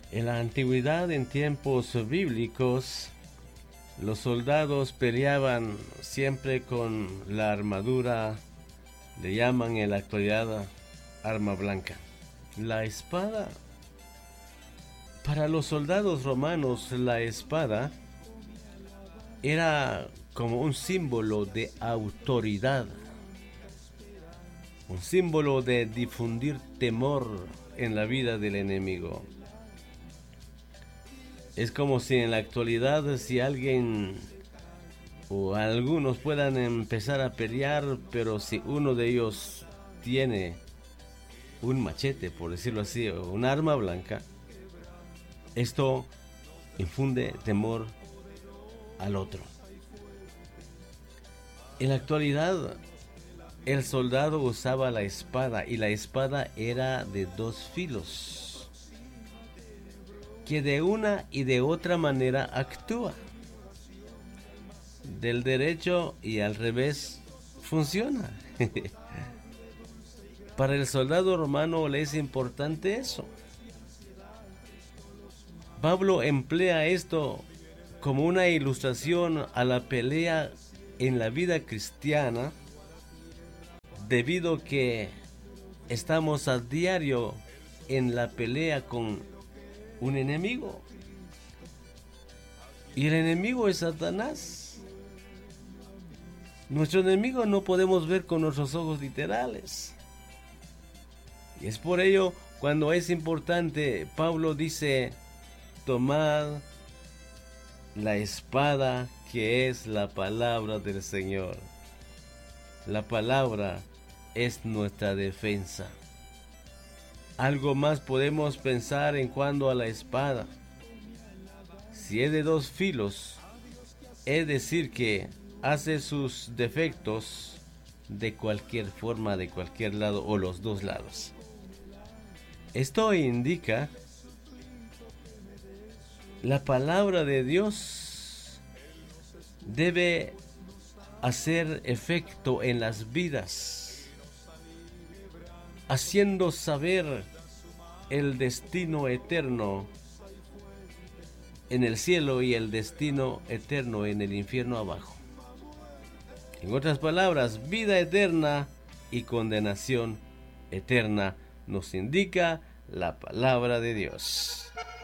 En la antigüedad, en tiempos bíblicos, los soldados peleaban siempre con la armadura, le llaman en la actualidad arma blanca. La espada, para los soldados romanos, la espada era como un símbolo de autoridad, un símbolo de difundir temor en la vida del enemigo. Es como si en la actualidad, si alguien o algunos puedan empezar a pelear, pero si uno de ellos tiene un machete, por decirlo así, o un arma blanca, esto infunde temor al otro. En la actualidad, el soldado usaba la espada, y la espada era de dos filos, que de una y de otra manera actúa. Del derecho y al revés funciona. Para el soldado romano le es importante eso. Pablo emplea esto como una ilustración a la pelea en la vida cristiana, debido que estamos a diario en la pelea con un enemigo. Y el enemigo es Satanás. Nuestro enemigo no podemos ver con nuestros ojos literales. Y es por ello cuando es importante, Pablo dice: tomad la espada que es la palabra del Señor. La palabra es nuestra defensa. Algo más podemos pensar en cuanto a la espada. Si es de dos filos, es decir que hace sus defectos de cualquier forma, de cualquier lado o los dos lados. Esto indica la palabra de Dios debe hacer efecto en las vidas, haciendo saber el destino eterno en el cielo y el destino eterno en el infierno abajo. En otras palabras, vida eterna y condenación eterna nos indica la palabra de Dios.